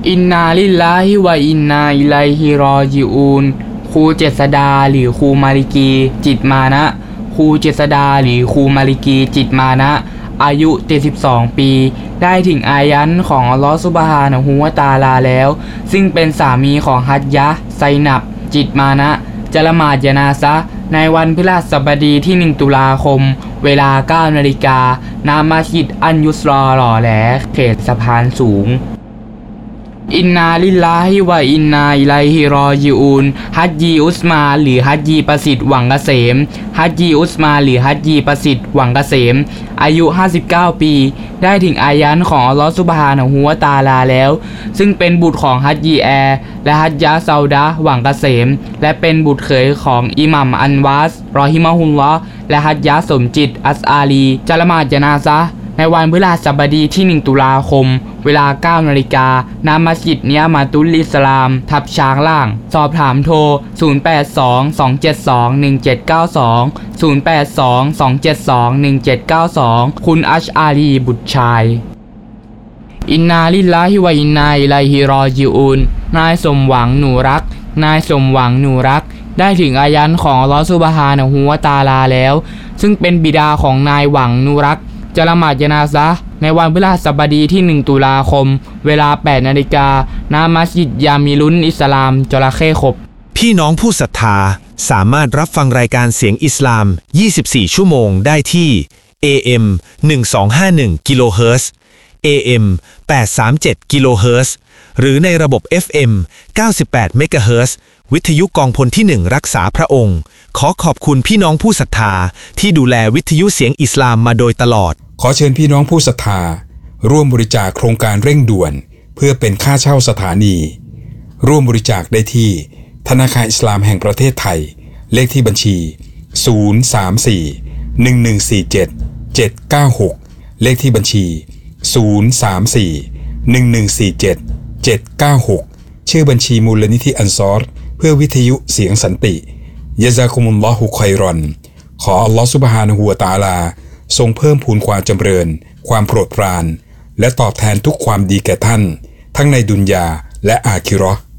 อินนาลิลลาฮิวะอินนาอิลัยฮิรอญิอูนครูเจษดาหรือครูมาลิกีจิตมานะครูเจษดาหรือครูมาลิกีจิตมานะอายุ72ปีได้ถึงอายันของอัลลอฮฺซุบฮานะฮูวะตะอาลาแล้วซึ่งเป็นสามีของฮัจญะห์ไซนับจิตมานะจะละหมาดญะนาซะห์ในวันพฤหัสบดีที่1ตุลาคมเวลา 9 นาฬิกาณมัสยิดอันยุสรอหล่อแหลเขตสะพานสูงอินนาลิลลาฮิวะอินนาอิลัยฮิรอญิอูนฮัจญีอุสมาหรือฮัจญีประสิทธิ์หวังเกษมฮัจญีอุสมาหรือฮัจญีประสิทธิ์หวังเกษมอายุ59ปีได้ถึงอายันของอัลลอฮฺซุบฮานะฮูวะตะอาลาแล้วซึ่งเป็นบุตรของฮัจญีแอร์และฮัจญะห์ซาอุดะห์หวังเกษมและเป็นบุตรเขยของอิหมัมอันวาสรอฮิมะฮุลลอฮ์และฮัจญะห์สมจิตอัสอาลีจะละหมาดญะนาซะห์ในวันพฤหัสบดีที่1ตุลาคมเวลา 9 นาฬิกาณมัสยิดเนียมาตุลอิสลามทับช้างล่างสอบถามโทร082272172082272172คุณอัชอาลีบุตรชายอินนาลิลลาฮิวะอินนาอิลัยฮิรอญิอูนนายสมหวังหนูรักนายสมหวังหนูรักได้ถึงอายันของอัลเลาะห์ซุบฮานะฮูวะตะอาลาแล้วซึ่งเป็นบิดาของนายหวังหนูรักจะละหมาดญะนาซะห์ในวันพฤหัสบดีที่1ตุลาคมเวลา 8 นาฬิกาณมัสยิดยามิลุนอิสลามจระเข้ขบพี่น้องผู้ศรัทธาสามารถรับฟังรายการเสียงอิสลาม24ชั่วโมงได้ที่ AM 1251กิโลเฮิรตซ์ AM 837กิโลเฮิรตซ์หรือในระบบ FM 98เมกะเฮิรตซ์วิทยุกองพลที่1รักษาพระองค์ขอขอบคุณพี่น้องผู้ศรัทธาที่ดูแลวิทยุเสียงอิสลามมาโดยตลอดขอเชิญพี่น้องผู้ศรัทธาร่วมบริจาคโครงการเร่งด่วนเพื่อเป็นค่าเช่าสถานีร่วมบริจาคได้ที่ธนาคารอิสลามแห่งประเทศไทยเลขที่บัญชี034-1147-796เลขที่บัญชี034-1147-796ชื่อบัญชีมูลนิธิอันซอรเพื่อวิทยุเสียงสันติยะซากุมุลลอฮุค็อยรอนขออัลลอฮฺซุบฮานะฮูวะตะอาลาทรงเพิ่มพูนความจำเริญความโปรดปรานและตอบแทนทุกความดีแก่ท่านทั้งในดุนยาและอาคิเราะห์